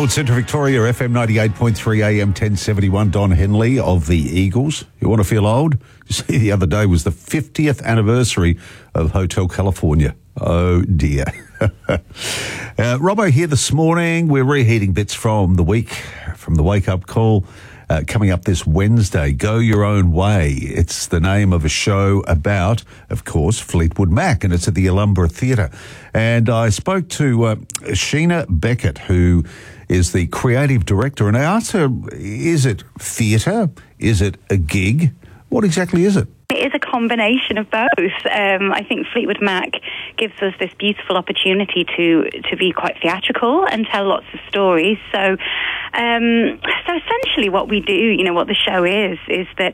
Gold Centre Victoria, FM 98.3 AM 1071, Don Henley of the Eagles. You want to feel old? You see, the other day was the 50th anniversary of Hotel California. Oh, dear. Robbo here this morning. We're reheating bits from the week, from the wake-up call. Coming up this Wednesday, Go Your Own Way. It's the name of a show about, of course, Fleetwood Mac, and it's at the Alhambra Theatre. And I spoke to Sheena Beckett, who is the creative director, and I asked her, is it theatre? Is it a gig? What exactly is it? It is a combination of both. I think Fleetwood Mac gives us this beautiful opportunity to be quite theatrical and tell lots of stories. So essentially what we do, what the show is that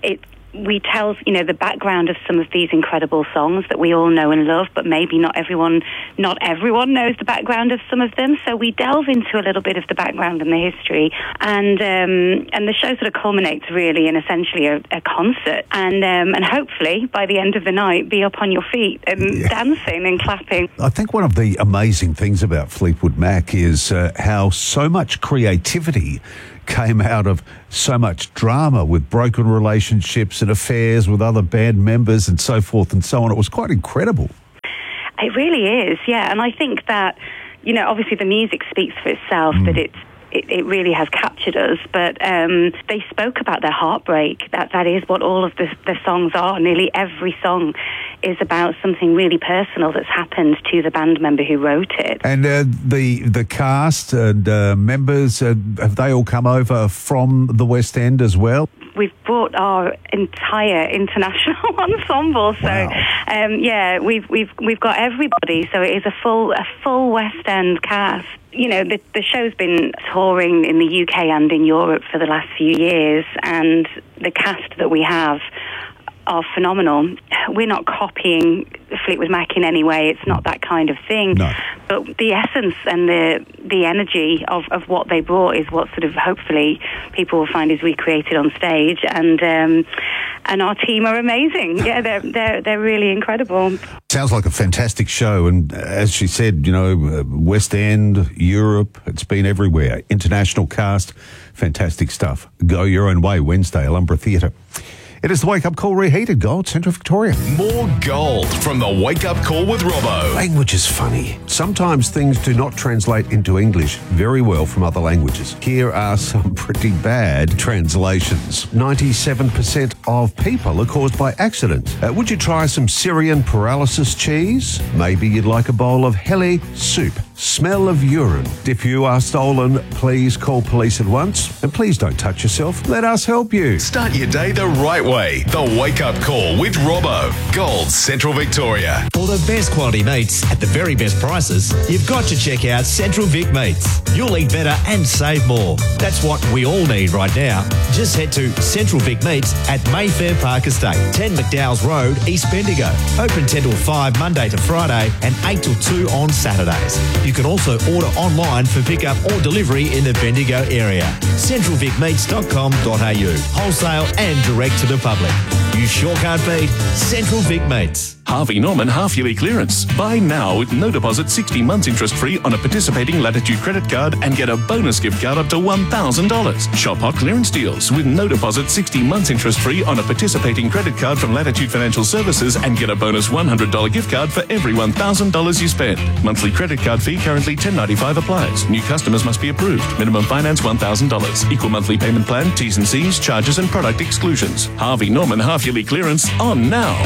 we tell, the background of some of these incredible songs that we all know and love, but maybe not everyone knows the background of some of them. So we delve into a little bit of the background and the history, and the show sort of culminates really in essentially a concert, and hopefully by the end of the night be up on your feet and dancing and clapping. I think one of the amazing things about Fleetwood Mac is how so much creativity came out of so much drama with broken relationships and affairs with other band members and so forth and so on. It was quite incredible. It really is, yeah. And I think that, obviously the music speaks for itself, that it really has captured us, but they spoke about their heartbreak. That is what all of the songs are. Nearly every song is about something really personal that's happened to the band member who wrote it. And the cast and members, have they all come over from the West End as well? We've brought our entire international ensemble, so wow. We've got everybody. So it is a full West End cast. The show's been touring in the UK and in Europe for the last few years, and the cast that we have are phenomenal. We're not copying Fleetwood Mac in any way. It's not that kind of thing. No. But the essence and the energy of what they brought is what sort of hopefully people will find is recreated on stage. And our team are amazing. Yeah, they're really incredible. Sounds like a fantastic show. And as she said, West End, Europe, it's been everywhere. International cast, fantastic stuff. Go Your Own Way, Wednesday, Alhambra Theatre. It is the Wake Up Call reheated, Gold Centre Victoria. More gold from the Wake Up Call with Robbo. Language is funny. Sometimes things do not translate into English very well from other languages. Here are some pretty bad translations. 97% of people are caused by accident. Would you try some Syrian paralysis cheese? Maybe you'd like a bowl of heli soup. Smell of urine. If you are stolen, please call police at once. And please don't touch yourself. Let us help you. Start your day the right way. The Wake Up Call with Robbo. Gold Central Victoria. For the best quality meats at the very best prices, you've got to check out Central Vic Meats. You'll eat better and save more. That's what we all need right now. Just head to Central Vic Meats at Mayfair Park Estate, 10 McDowell's Road, East Bendigo. Open 10 till 5 Monday to Friday and 8 till 2 on Saturdays. You can also order online for pickup or delivery in the Bendigo area. CentralVicMeats.com.au. Wholesale and direct to the public. You sure can't beat Central Vic Meats. Harvey Norman half-yearly clearance. Buy now with no deposit, 60 months interest-free on a participating Latitude credit card and get a bonus gift card up to $1,000. Shop hot clearance deals with no deposit, 60 months interest-free on a participating credit card from Latitude Financial Services and get a bonus $100 gift card for every $1,000 you spend. Monthly credit card fee currently $10.95 applies. New customers must be approved. Minimum finance $1,000. Equal monthly payment plan, T's and C's, charges and product exclusions. Harvey Norman half-yearly clearance on now.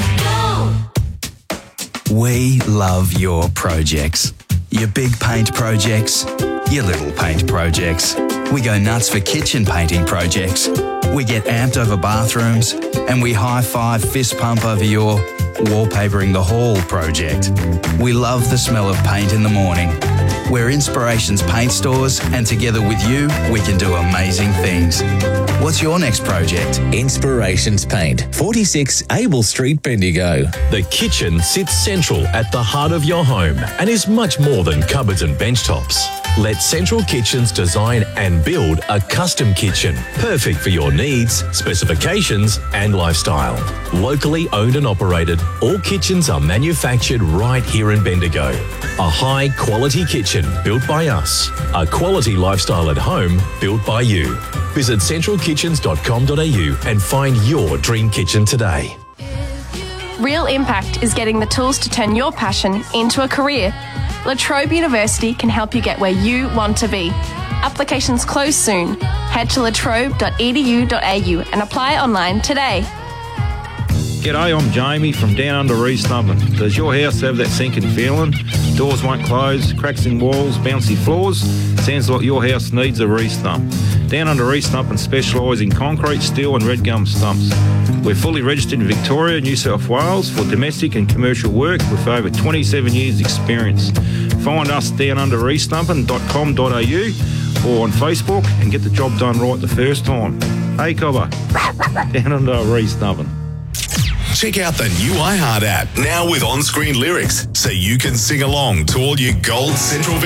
We love your projects. Your big paint projects, your little paint projects. We go nuts for kitchen painting projects. We get amped over bathrooms, and we high-five fist pump over your wallpapering the hall project. We love the smell of paint in the morning. We're Inspirations Paint Stores, and together with you, we can do amazing things. What's your next project? Inspirations Paint, 46 Abel Street, Bendigo. The kitchen sits central at the heart of your home and is much more than cupboards and bench tops. Let Central Kitchens design and build a custom kitchen, perfect for your needs, specifications and lifestyle. Locally owned and operated, all kitchens are manufactured right here in Bendigo. A high quality kitchen built by us. A quality lifestyle at home built by you. Visit centralkitchens.com.au and find your dream kitchen today. Real Impact is getting the tools to turn your passion into a career. La Trobe University can help you get where you want to be. Applications close soon. Head to latrobe.edu.au and apply online today. G'day, I'm Jamie from Down Under East Stubborn. Does your house have that sinking feeling? Doors won't close, cracks in walls, bouncy floors? Sounds like your house needs a re-stump. Down Under East Stubborn specialise in concrete, steel and red gum stumps. We're fully registered in Victoria, New South Wales for domestic and commercial work with over 27 years experience. Find us downundereaststumpin.com.au or on Facebook and get the job done right the first time. Hey Cobber, Down Under East Stubborn. Check out the new iHeart app, now with on-screen lyrics, so you can sing along to all your Gold Central